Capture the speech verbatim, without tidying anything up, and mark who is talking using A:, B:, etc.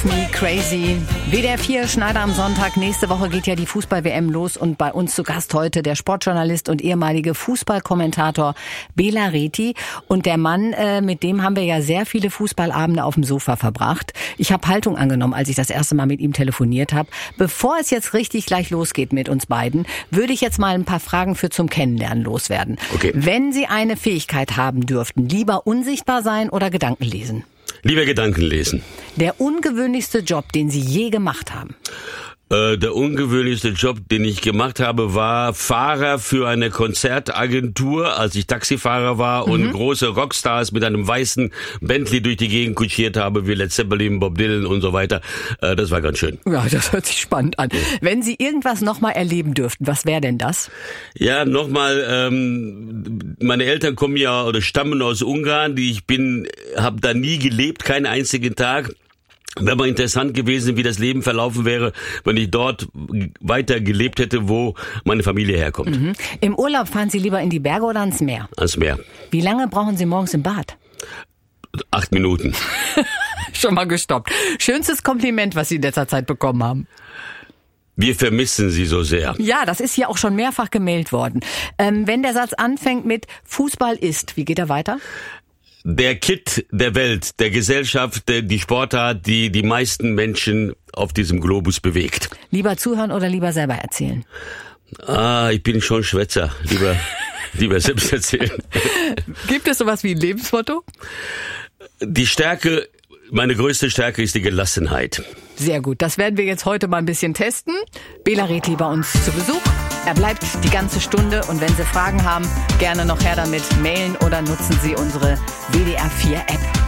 A: Drive Me Crazy. W D R vier Schneider am Sonntag. Nächste Woche geht ja die Fußball-W M los und bei uns zu Gast heute der Sportjournalist und ehemalige Fußballkommentator Bela Reti. Und der Mann, äh, mit dem haben wir ja sehr viele Fußballabende auf dem Sofa verbracht. Ich habe Haltung angenommen, als ich das erste Mal mit ihm telefoniert habe. Bevor es jetzt richtig gleich losgeht mit uns beiden, würde ich jetzt mal ein paar Fragen für zum Kennenlernen loswerden.
B: Okay.
A: Wenn Sie eine Fähigkeit haben dürften, lieber unsichtbar sein oder Gedanken lesen?
B: Lieber Gedanken lesen.
A: Der ungewöhnlichste Job, den Sie je gemacht haben?
B: Äh, der ungewöhnlichste Job, den ich gemacht habe, war Fahrer für eine Konzertagentur, als ich Taxifahrer war mhm. und große Rockstars mit einem weißen Bentley durch die Gegend kutschiert habe, wie Led Zeppelin, Bob Dylan und so weiter. Äh, das war ganz schön.
A: Ja, das hört sich spannend an. Wenn Sie irgendwas nochmal erleben dürften, was wäre denn das?
B: Ja, nochmal, ähm, meine Eltern kommen ja oder stammen aus Ungarn. Die ich bin, habe da nie gelebt, keinen einzigen Tag. Wäre mal interessant gewesen, wie das Leben verlaufen wäre, wenn ich dort weiter gelebt hätte, wo meine Familie herkommt.
A: Mhm. Im Urlaub fahren Sie lieber in die Berge oder ans Meer?
B: Ans Meer.
A: Wie lange brauchen Sie morgens im Bad?
B: Acht Minuten.
A: Schon mal gestoppt. Schönstes Kompliment, was Sie in letzter Zeit bekommen haben?
B: Wir vermissen Sie so sehr.
A: Ja, das ist hier auch schon mehrfach gemailt worden. Ähm, wenn der Satz anfängt mit Fußball ist, wie geht er weiter?
B: Der Kitt der Welt, der Gesellschaft, die Sportart, die die meisten Menschen auf diesem Globus bewegt.
A: Lieber zuhören oder lieber selber erzählen?
B: Ah, ich bin schon Schwätzer. Lieber, lieber selbst erzählen.
A: Gibt es sowas wie ein Lebensmotto?
B: Die Stärke, meine größte Stärke ist die Gelassenheit.
A: Sehr gut, das werden wir jetzt heute mal ein bisschen testen. Bela Reti bei uns zu Besuch. Er bleibt die ganze Stunde und wenn Sie Fragen haben, gerne noch her damit, mailen oder nutzen Sie unsere W D R vier App.